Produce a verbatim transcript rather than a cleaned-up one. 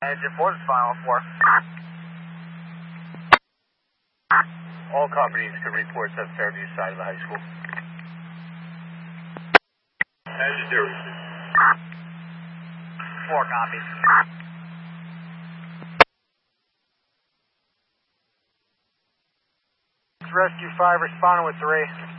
Engine four is final four. All companies can report to Fairview side of the high school. Engine two. Four copies. Rescue five responding with three.